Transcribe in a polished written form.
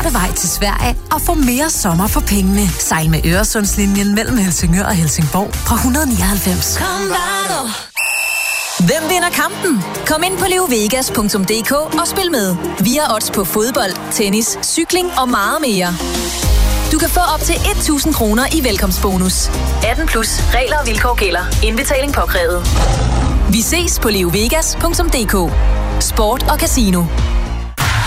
smarte vej til Sverige og få mere sommer for pengene. Sejl med Øresundslinjen mellem Helsingør og Helsingborg fra 199. Hvem vinder kampen? Kom ind på leovegas.dk og spil med. Vi har odds på fodbold, tennis, cykling og meget mere. Du kan få op til 1.000 kroner i velkomstbonus. 18 plus. Regler og vilkår gælder. Indbetaling påkrævet. Vi ses på leovegas.dk. Sport og casino.